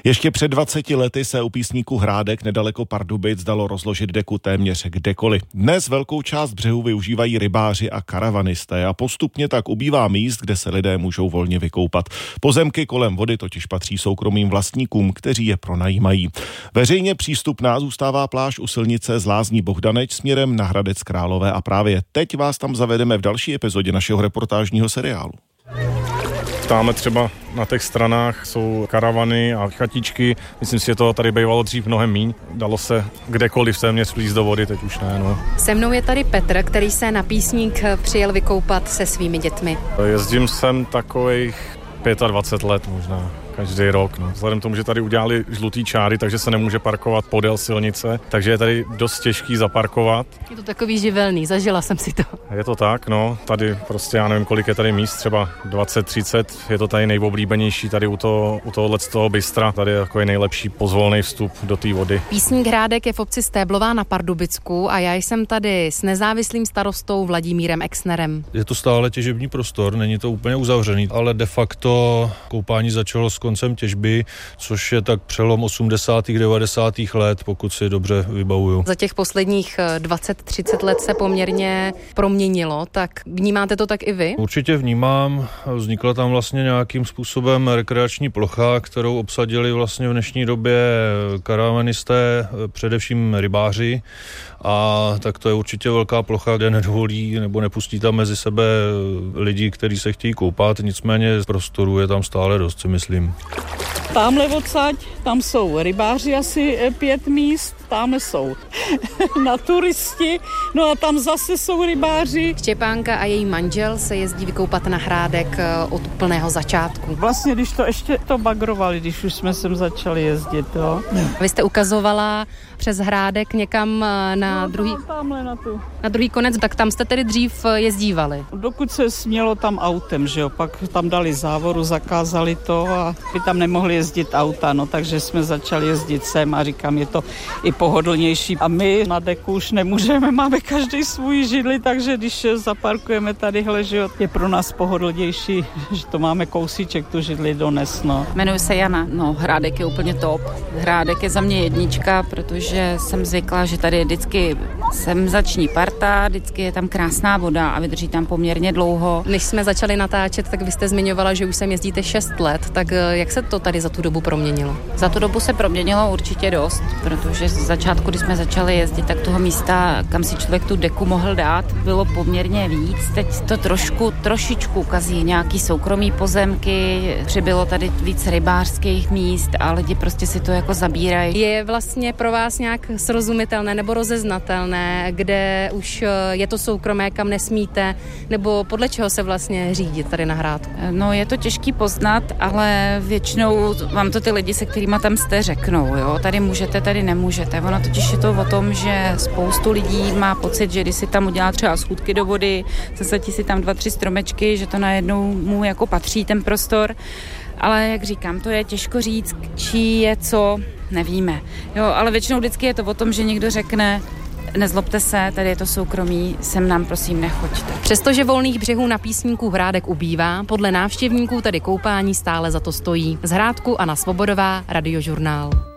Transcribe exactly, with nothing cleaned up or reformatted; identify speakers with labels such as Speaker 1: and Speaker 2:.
Speaker 1: Ještě před dvaceti lety se u písníku Hrádek nedaleko Pardubic dalo rozložit deku téměř kdekoliv. Dnes velkou část břehu využívají rybáři a karavanisté a postupně tak ubývá míst, kde se lidé můžou volně vykoupat. Pozemky kolem vody totiž patří soukromým vlastníkům, kteří je pronajímají. Veřejně přístupná zůstává pláž u silnice z Lázní Bohdaneč směrem na Hradec Králové a právě teď vás tam zavedeme v další epizodě našeho reportážního seriálu.
Speaker 2: Tamhle třeba na těch stranách jsou karavany a chatičky. Myslím si, že to tady bývalo dřív mnohem míň. Dalo se kdekoliv téměř vlízt do vody, teď už ne. No.
Speaker 3: Se mnou je tady Petr, který se na Písník přijel vykoupat se svými dětmi.
Speaker 2: Jezdím sem takových dvacet pět let možná. Každý rok. No. Vzhledem k tomu, že tady udělali žlutý čáry, takže se nemůže parkovat podél silnice, takže je tady dost těžký zaparkovat.
Speaker 3: Je to takový živelný, zažila jsem si to.
Speaker 2: Je to tak, no. Tady prostě, já nevím, kolik je tady míst, třeba dvacet třicet. Je to tady nejoblíbenější tady u, toho, u tohohle z toho bystra. Tady je takový nejlepší pozvolný vstup do té vody.
Speaker 3: Písník Hrádek je v obci Stéblová na Pardubicku a já jsem tady s nezávislým starostou Vladimírem Exnerem.
Speaker 4: Je to stále těžební prostor, není to úplně uzavřený, ale de facto koupání začalo s koncem těžby, což je tak přelom osmdesátých devadesátých let, pokud si dobře vybavuju.
Speaker 3: Za těch posledních dvacet třicet let se poměrně proměnilo, tak vnímáte to tak i vy?
Speaker 4: Určitě vnímám. Vznikla tam vlastně nějakým způsobem rekreační plocha, kterou obsadili vlastně v dnešní době karavanisté, především rybáři. A tak to je určitě velká plocha, kde nedovolí nebo nepustí tam mezi sebe lidi, kteří se chtějí koupat, nicméně prostoru je tam stále dost, si myslím.
Speaker 5: Tamhle odsaď, tam jsou rybáři asi pět míst, tamhle jsou na turisti, no a tam zase jsou rybáři.
Speaker 3: Štěpánka a její manžel se jezdí vykoupat na Hrádek od úplného začátku.
Speaker 5: Vlastně, když to ještě to bagrovali, když už jsme sem začali jezdit, jo.
Speaker 3: Vy jste ukazovala přes Hrádek někam na
Speaker 5: no,
Speaker 3: druhý...
Speaker 5: Tamhle na tu.
Speaker 3: Na druhý konec, tak tam jste tedy dřív jezdívali.
Speaker 5: Dokud se smělo tam autem, že jo, pak tam dali závoru, zakázali to a by tam nemohli jezdit auta, no takže jsme začali jezdit sem a říkám, je to i pohodlnější. A my na deku už nemůžeme, máme každý svůj židli, takže když zaparkujeme tadyhle, že jo, je pro nás pohodlnější, že to máme kousíček tu židli dones, no.
Speaker 6: Jmenuji se Jana, no Hrádek je úplně top. Hrádek je za mě jednička, protože jsem zvykla, že tady je vždycky senzační parta, vždycky je tam krásná voda a vydrží tam poměrně dlouho.
Speaker 3: Než jsme začali natáčet, tak vy jste zmiňovala, že už sem jezdíte šest let, tak jak se to tady za tu dobu proměnilo?
Speaker 6: Za tu dobu se proměnilo určitě dost, protože z začátku, když jsme začali jezdit, tak toho místa, kam si člověk tu deku mohl dát, bylo poměrně víc. Teď to trošku, trošičku kazí nějaký soukromý pozemky, přibylo tady víc rybářských míst a lidi prostě si to jako zabírají.
Speaker 3: Je vlastně pro vás nějak srozumitelné nebo rozeznatelné, kde už je to soukromé, kam nesmíte, nebo podle čeho se vlastně řídit tady na Hrádku?
Speaker 6: No je to těžký poznat, ale většinou vám to ty lidi, se kterýma tam jste, řeknou, jo, tady můžete, tady nemůžete. Ono totiž je to o tom, že spoustu lidí má pocit, že když si tam udělá třeba schůdky do vody, zasadí si tam dva, tři stromečky, že to najednou mu jako patří ten prostor. Ale jak říkám, to je těžko říct, čí je co, nevíme. Jo, ale většinou vždycky je to o tom, že někdo řekne, nezlobte se, tady je to soukromí, sem nám prosím nechoďte.
Speaker 3: Přestože volných břehů na Písníku Hrádek ubývá, podle návštěvníků tady koupání stále za to stojí. Z Hrádku Anna Svobodová, Radiožurnál.